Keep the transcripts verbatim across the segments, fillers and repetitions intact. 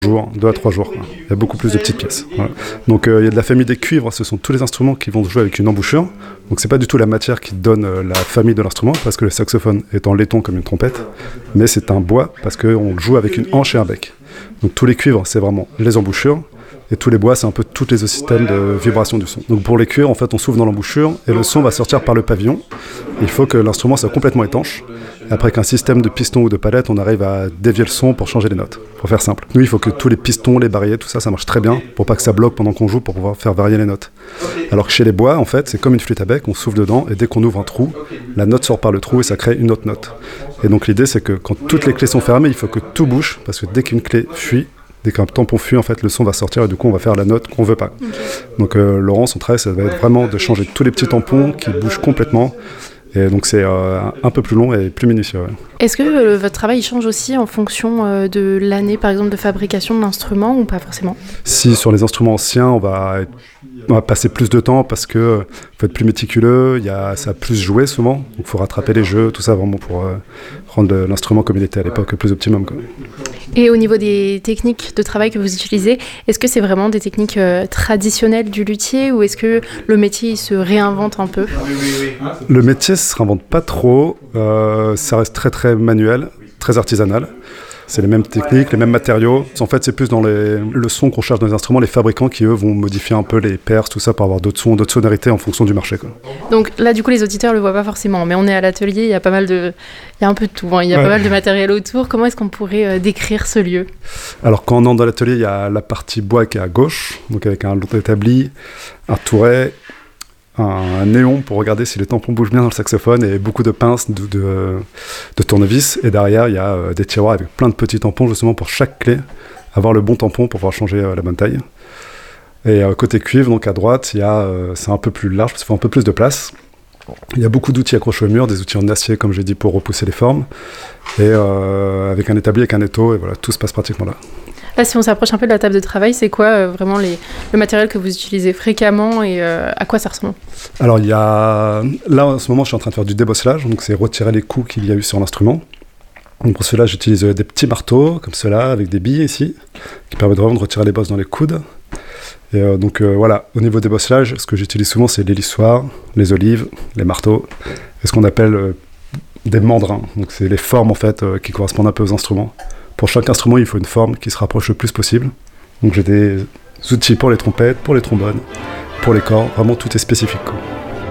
jours, deux à trois jours. Quoi. Il y a beaucoup plus de petites pièces. Voilà. Donc euh, il y a de la famille des cuivres, ce sont tous les instruments qui vont jouer avec une embouchure. Donc c'est pas du tout la matière qui donne euh, la famille de l'instrument, parce que le saxophone est en laiton comme une trompette, mais c'est un bois parce qu'on joue avec une hanche et un bec. Donc tous les cuivres, c'est vraiment les embouchures, et tous les bois, c'est un peu tous les systèmes de vibration du son. Donc pour les cuivres, en fait, on souffle dans l'embouchure, et le son va sortir par le pavillon. Il faut que l'instrument soit complètement étanche. Après qu'un système de pistons ou de palettes, on arrive à dévier le son pour changer les notes, pour faire simple. Nous, il faut que tous les pistons, les barillettes, tout ça, ça marche très bien, pour pas que ça bloque pendant qu'on joue, pour pouvoir faire varier les notes. Alors que chez les bois, en fait, c'est comme une flûte à bec, on souffle dedans, et dès qu'on ouvre un trou, la note sort par le trou, et ça crée une autre note. Et donc l'idée, c'est que quand toutes les clés sont fermées, il faut que tout bouge, parce que dès qu'une clé fuit, dès qu'un tampon fuit, en fait, le son va sortir, et du coup, on va faire la note qu'on veut pas. Okay. Donc euh, Laurent, son travail, ça va être vraiment de changer tous les petits tampons qui bougent complètement. Et donc c'est euh, un peu plus long et plus minutieux. Ouais. Est-ce que euh, votre travail change aussi en fonction euh, de l'année, par exemple, de fabrication de l'instrument ou pas forcément ? Si sur les instruments anciens, on va, être, on va passer plus de temps parce que euh, faut être plus méticuleux, y a, ça a plus joué souvent, donc il faut rattraper les jeux, tout ça vraiment pour euh, rendre l'instrument comme il était à l'époque plus optimum. Quoi. Et au niveau des techniques de travail que vous utilisez, est-ce que c'est vraiment des techniques euh, traditionnelles du luthier ou est-ce que le métier il se réinvente un peu ? Le métier ne se réinvente pas trop, euh, ça reste très très manuel, très artisanal. C'est les mêmes techniques, les mêmes matériaux. En fait, c'est plus dans les, le son qu'on cherche dans les instruments, les fabricants qui, eux, vont modifier un peu les perces, tout ça, pour avoir d'autres sons, d'autres sonorités en fonction du marché. Quoi. Donc là, du coup, les auditeurs ne le voient pas forcément, mais on est à l'atelier, il y a pas mal de... Il y a un peu de tout, hein. Il y a ouais. pas mal de matériel autour. Comment est-ce qu'on pourrait euh, décrire ce lieu ? Alors, quand on entre dans l'atelier, il y a la partie bois qui est à gauche, donc avec un long établi, un touret, un néon pour regarder si les tampons bougent bien dans le saxophone et beaucoup de pinces, de, de, de tournevis. Et derrière, il y a euh, des tiroirs avec plein de petits tampons justement pour chaque clé, avoir le bon tampon pour pouvoir changer euh, la bonne taille. Et euh, côté cuivre, donc à droite, il y a, euh, c'est un peu plus large parce qu'il faut un peu plus de place. Il y a beaucoup d'outils accrochés au mur, des outils en acier comme j'ai dit pour repousser les formes. Et euh, avec un établi, avec un étau, et voilà, tout se passe pratiquement là. Là, si on s'approche un peu de la table de travail, c'est quoi euh, vraiment les, le matériel que vous utilisez fréquemment et euh, à quoi ça ressemble ? Alors, il y a... là, en ce moment, je suis en train de faire du débosselage, donc c'est retirer les coups qu'il y a eu sur l'instrument. Donc pour cela, j'utilise des petits marteaux, comme cela, avec des billes ici, qui permettent vraiment de retirer les bosses dans les coudes. Et euh, donc euh, voilà, au niveau des bosselages, ce que j'utilise souvent, c'est les lissoirs, les olives, les marteaux, et ce qu'on appelle euh, des mandrins. Donc c'est les formes, en fait, euh, qui correspondent un peu aux instruments. Pour chaque instrument, il faut une forme qui se rapproche le plus possible. Donc j'ai des outils pour les trompettes, pour les trombones, pour les corps. Vraiment, tout est spécifique, quoi.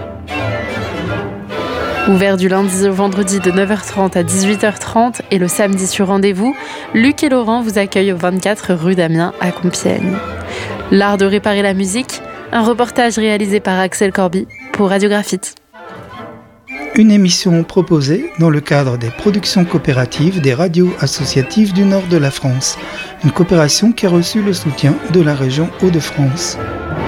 Ouvert du lundi au vendredi de neuf heures trente à dix-huit heures trente et le samedi sur rendez-vous, Luc et Laurent vous accueillent au vingt-quatre rue d'Amiens à Compiègne. L'art de réparer la musique, un reportage réalisé par Axel Corby pour Radio Graphite. Une émission proposée dans le cadre des productions coopératives des radios associatives du nord de la France. Une coopération qui a reçu le soutien de la région Hauts-de-France.